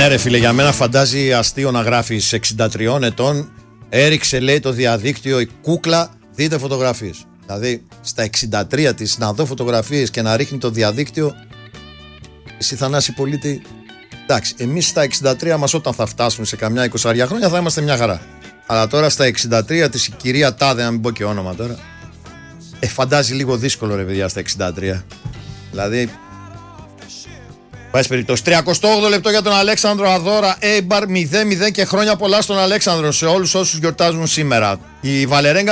Ναι ρε φίλε, για μένα φαντάζει αστείο να γράφεις 63 ετών. Έριξε λέει το διαδίκτυο η κούκλα, δείτε φωτογραφίες. Δηλαδή στα 63 της να δω φωτογραφίες και να ρίχνει το διαδίκτυο. Εσύ Θανάση πολίτη. Εντάξει, εμείς στα 63 μας όταν θα φτάσουμε σε καμιά 20 χρόνια θα είμαστε μια χαρά. Αλλά τώρα στα 63 της η κυρία Τάδε, να μην πω και όνομα τώρα, φαντάζει λίγο δύσκολο ρε παιδιά στα 63. Δηλαδή πάση περιπτώσει. 38 λεπτό για τον Αλέξανδρο Αδώρα. Έιμπαρ 0-0 και χρόνια πολλά στον Αλέξανδρο, σε όλους όσους γιορτάζουν σήμερα. Η Βαλερέγκα